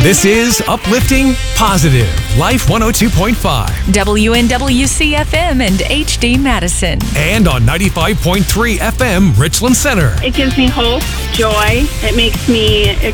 This is Uplifting Positive Life 102.5 WNWC-FM and HD Madison. and on 95.3 FM Richland Center. It gives me hope, joy. It makes me